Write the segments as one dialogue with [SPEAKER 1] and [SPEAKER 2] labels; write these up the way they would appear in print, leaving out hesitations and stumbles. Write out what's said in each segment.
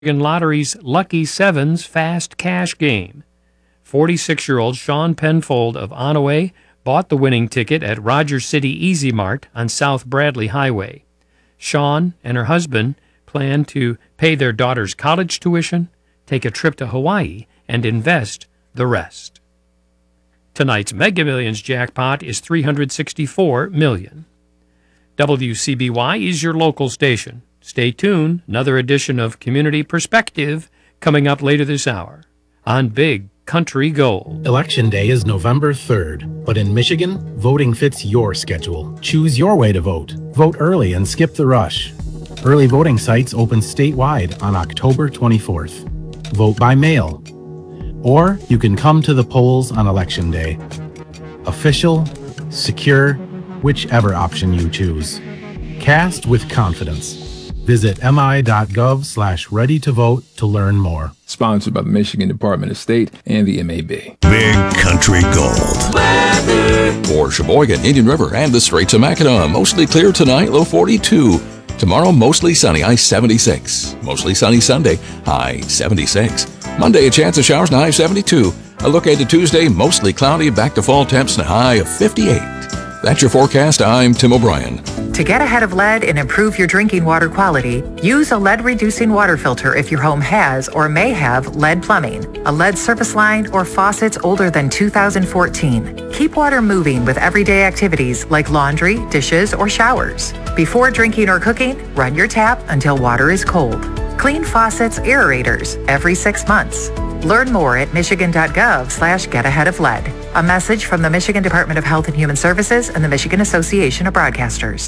[SPEAKER 1] Lottery's Lucky Sevens Fast Cash Game. 46-year-old Sean Penfold of Onaway bought the winning ticket at Rogers City Easy Mart on South Bradley Highway. Sean and her husband plan to pay their daughter's college tuition, take a trip to Hawaii, and invest the rest. Tonight's Mega Millions jackpot is $364 million. WCBY is your local station. Stay tuned. Another edition of Community Perspective coming up later this hour on Big Country Gold.
[SPEAKER 2] Election Day is November 3rd, but in Michigan, voting fits your schedule. Choose your way to vote. Vote early and skip the rush. Early voting sites open statewide on October 24th. Vote by mail. Or you can come to the polls on Election Day. Official, secure, whichever option you choose. Cast with confidence. Visit mi.gov/ready-to-vote to learn more.
[SPEAKER 3] Sponsored by the Michigan Department of State and the MAB.
[SPEAKER 4] Big Country Gold.
[SPEAKER 5] Weather. For Sheboygan, Indian River, and the Straits of Mackinac. Mostly clear tonight, low 42. Tomorrow, mostly sunny, high 76. Mostly sunny Sunday, high 76. Monday, a chance of showers, and high 72. A look ahead to Tuesday, mostly cloudy, back to fall temps, and a high of 58. That's your forecast. I'm Tim O'Brien.
[SPEAKER 6] To get ahead of lead and improve your drinking water quality, use a lead-reducing water filter if your home has or may have lead plumbing, a lead service line, or faucets older than 2014. Keep water moving with everyday activities like laundry, dishes, or showers. Before drinking or cooking, run your tap until water is cold. Clean faucets, aerators every 6 months. Learn more at michigan.gov/getaheadoflead. A message from the Michigan Department of Health and Human Services and the Michigan Association of Broadcasters.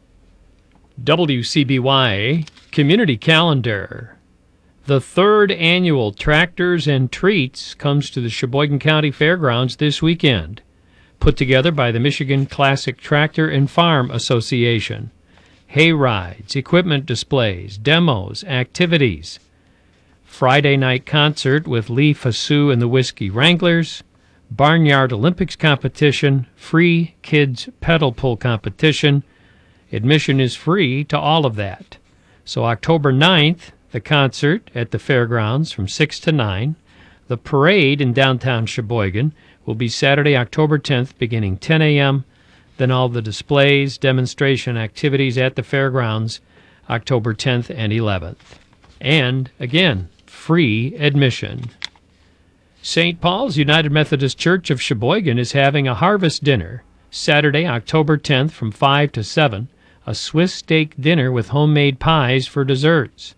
[SPEAKER 1] WCBY Community Calendar. The third annual Tractors and Treats comes to the Sheboygan County Fairgrounds this weekend, put together by the Michigan Classic Tractor and Farm Association. Hay rides, equipment displays, demos, activities. Friday night concert with Lee Fasu and the Whiskey Wranglers, Barnyard Olympics competition, free kids pedal pull competition. Admission is free to all of that. So October 9th, the concert at the fairgrounds from 6 to 9. The parade in downtown Sheboygan will be Saturday, October 10th, beginning 10 a.m. Then all the displays, demonstration activities at the fairgrounds, October 10th and 11th. And, again, free admission. St. Paul's United Methodist Church of Sheboygan is having a harvest dinner Saturday, October 10th from 5 to 7, a Swiss steak dinner with homemade pies for desserts,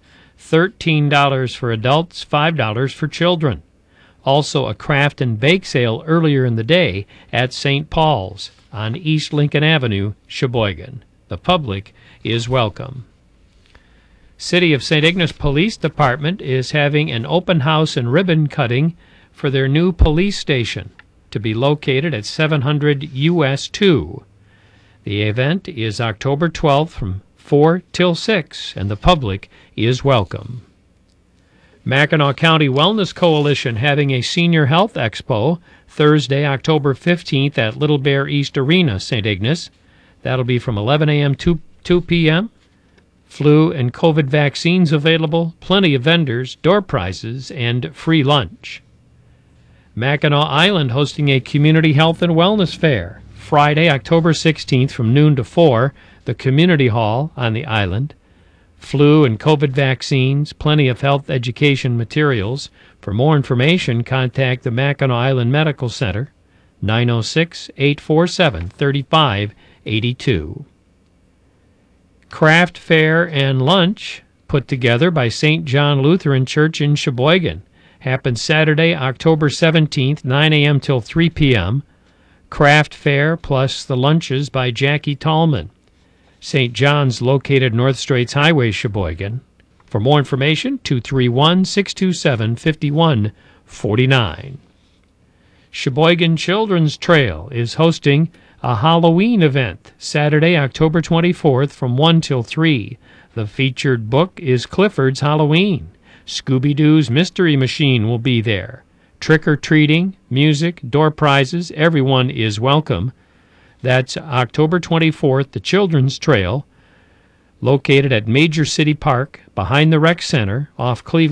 [SPEAKER 1] $13 for adults, $5 for children. Also a craft and bake sale earlier in the day at St. Paul's on East Lincoln Avenue, Sheboygan. The public is welcome. City of St. Ignace Police Department is having an open house and ribbon cutting for their new police station to be located at 700 US 2. The event is October 12th from 4 till 6, and the public is welcome. Mackinac County Wellness Coalition having a Senior Health Expo Thursday, October 15th at Little Bear East Arena, St. Ignace. That'll be from 11 a.m. to 2 p.m. Flu and COVID vaccines available, plenty of vendors, door prizes, and free lunch. Mackinac Island hosting a community health and wellness fair. Friday, October 16th from noon to 4, the Community Hall on the island. Flu and COVID vaccines, plenty of health education materials. For more information, contact the Mackinac Island Medical Center, 906-847-3582. Craft fair and lunch put together by St. John Lutheran Church in Sheboygan. Happens Saturday, October 17th, 9 a.m. till 3 p.m. Craft fair plus the lunches by Jackie Tallman. St. John's located North Straits Highway, Sheboygan. For more information, 231-627-5149. Sheboygan Children's Trail is hosting a Halloween event Saturday, October 24th from 1 till 3. The featured book is Clifford's Halloween. Scooby-Doo's Mystery Machine will be there. Trick-or-treating, music, door prizes, everyone is welcome. That's October 24th, the Children's Trail. located at Major City Park behind the Rec Center off Cleveland